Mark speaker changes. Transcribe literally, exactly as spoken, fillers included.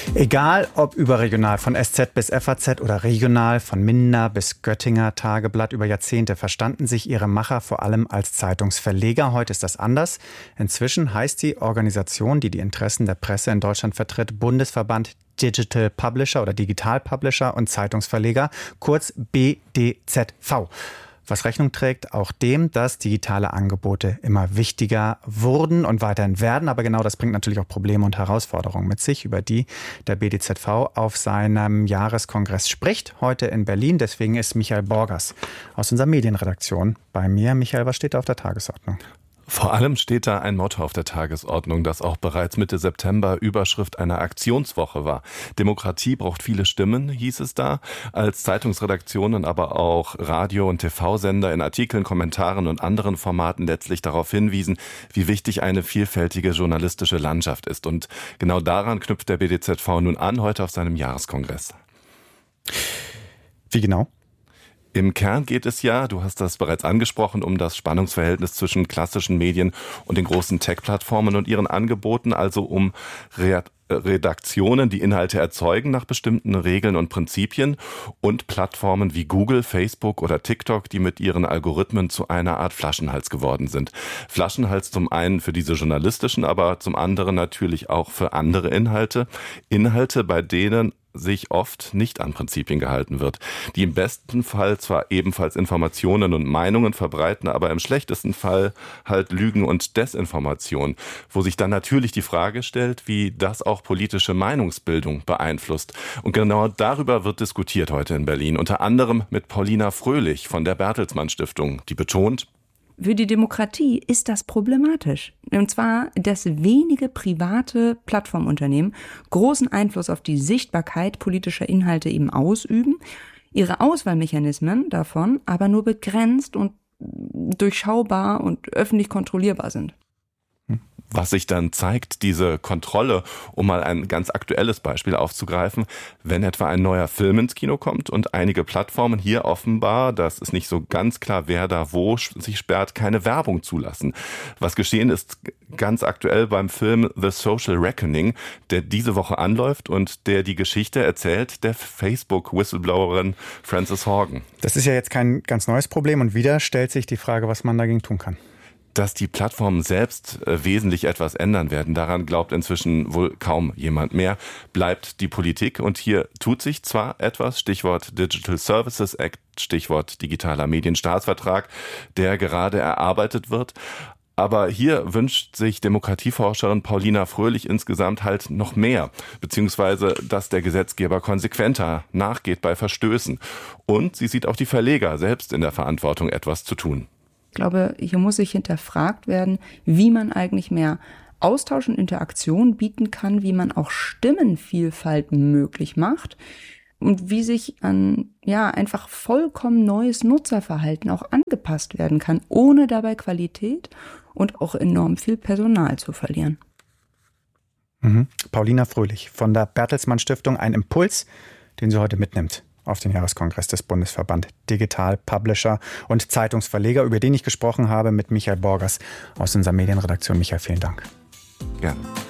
Speaker 1: Egal ob überregional von S Z bis F A Z oder regional von Minder bis Göttinger Tageblatt, über Jahrzehnte verstanden sich ihre Macher vor allem als Zeitungsverleger. Heute ist das anders. Inzwischen heißt die Organisation, die die Interessen der Presse in Deutschland vertritt, Bundesverband Digital Publisher oder Digital Publisher und Zeitungsverleger, kurz B D Z V. Was Rechnung trägt auch dem, dass digitale Angebote immer wichtiger wurden und weiterhin werden. Aber genau das bringt natürlich auch Probleme und Herausforderungen mit sich, über die der B D Z V auf seinem Jahreskongress spricht, heute in Berlin. Deswegen ist Michael Borgers aus unserer Medienredaktion bei mir. Michael, was steht da auf der Tagesordnung?
Speaker 2: Vor allem steht da ein Motto auf der Tagesordnung, das auch bereits Mitte September Überschrift einer Aktionswoche war. Demokratie braucht viele Stimmen, hieß es da, als Zeitungsredaktionen, aber auch Radio- und T V-Sender in Artikeln, Kommentaren und anderen Formaten letztlich darauf hinwiesen, wie wichtig eine vielfältige journalistische Landschaft ist. Und genau daran knüpft der B D Z V nun an, heute auf seinem Jahreskongress.
Speaker 1: Wie genau?
Speaker 2: Im Kern geht es ja, du hast das bereits angesprochen, um das Spannungsverhältnis zwischen klassischen Medien und den großen Tech-Plattformen und ihren Angeboten, also um Redaktionen, die Inhalte erzeugen nach bestimmten Regeln und Prinzipien, und Plattformen wie Google, Facebook oder TikTok, die mit ihren Algorithmen zu einer Art Flaschenhals geworden sind. Flaschenhals zum einen für diese journalistischen, aber zum anderen natürlich auch für andere Inhalte. Inhalte, bei denen sich oft nicht an Prinzipien gehalten wird, die im besten Fall zwar ebenfalls Informationen und Meinungen verbreiten, aber im schlechtesten Fall halt Lügen und Desinformation, wo sich dann natürlich die Frage stellt, wie das auch politische Meinungsbildung beeinflusst. Und genau darüber wird diskutiert heute in Berlin, unter anderem mit Paulina Fröhlich von der Bertelsmann Stiftung, die betont:
Speaker 3: Für die Demokratie ist das problematisch. Und zwar, dass wenige private Plattformunternehmen großen Einfluss auf die Sichtbarkeit politischer Inhalte eben ausüben, ihre Auswahlmechanismen davon aber nur begrenzt und durchschaubar und öffentlich kontrollierbar sind.
Speaker 2: Was sich dann zeigt, diese Kontrolle, um mal ein ganz aktuelles Beispiel aufzugreifen, wenn etwa ein neuer Film ins Kino kommt und einige Plattformen hier offenbar, das ist nicht so ganz klar, wer da wo sich sperrt, keine Werbung zulassen. Was geschehen ist ganz aktuell beim Film The Social Reckoning, der diese Woche anläuft und der die Geschichte erzählt der Facebook-Whistleblowerin Frances Haugen.
Speaker 1: Das ist ja jetzt kein ganz neues Problem und wieder stellt sich die Frage, was man dagegen tun kann.
Speaker 2: Dass die Plattformen selbst äh, wesentlich etwas ändern werden, daran glaubt inzwischen wohl kaum jemand mehr, bleibt die Politik. Und hier tut sich zwar etwas, Stichwort Digital Services Act, Stichwort digitaler Medienstaatsvertrag, der gerade erarbeitet wird. Aber hier wünscht sich Demokratieforscherin Paulina Fröhlich insgesamt halt noch mehr, beziehungsweise dass der Gesetzgeber konsequenter nachgeht bei Verstößen. Und sie sieht auch die Verleger selbst in der Verantwortung, etwas zu tun.
Speaker 3: Ich glaube, hier muss sich hinterfragt werden, wie man eigentlich mehr Austausch und Interaktion bieten kann, wie man auch Stimmenvielfalt möglich macht und wie sich an ja einfach vollkommen neues Nutzerverhalten auch angepasst werden kann, ohne dabei Qualität und auch enorm viel Personal zu verlieren.
Speaker 1: Mhm. Paulina Fröhlich von der Bertelsmann Stiftung, ein Impuls, den sie heute mitnimmt auf den Jahreskongress des Bundesverband Digital Publisher und Zeitungsverleger, über den ich gesprochen habe mit Michael Borgers aus unserer Medienredaktion. Michael, vielen Dank.
Speaker 2: Gerne.